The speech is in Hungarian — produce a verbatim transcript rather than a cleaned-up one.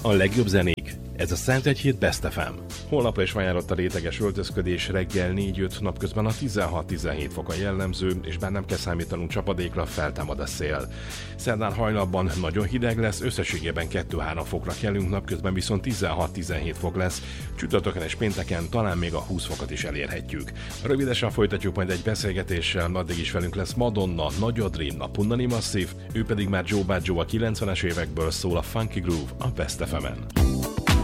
A legjobb zenék. Ez a Szentegyhíd Best ef em. Holnapra is ajánlott a réteges öltözködés, reggel négy-öt, napközben a tizenhat-tizenhét fok a jellemző, és bár nem kell számítanunk csapadékra, feltámad a szél. Szerdán hajnalban nagyon hideg lesz, összességében kettő-három fokra kelünk, napközben viszont tizenhat-tizenhét fok lesz, csütörtökön és pénteken talán még a húsz fokot is elérhetjük. Rövidesen folytatjuk majd egy beszélgetéssel, addig is velünk lesz Madonna, Nagy Adrien, a Punani Massive, ő pedig már Joe Baggio a kilencvenes évekből szól a Funky Groove a Best ef emen.